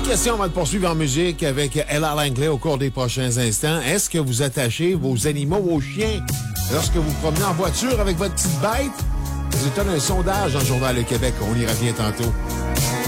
question, on va le poursuivre en musique avec Ella Langley au cours des prochains instants. Est-ce que vous attachez vos animaux aux chiens lorsque vous promenez en voiture avec votre petite bête? Résultat d'un sondage dans le Journal Le Québec. On y revient tantôt.